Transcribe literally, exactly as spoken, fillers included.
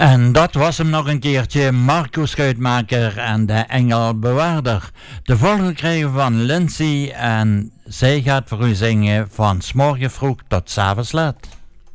En dat was hem nog een keertje, Marco Schuitmaker en de Engelbewaarder. De volgende krijgen we van Lindsay en zij gaat voor u zingen van 's morgen vroeg tot 's avonds laat.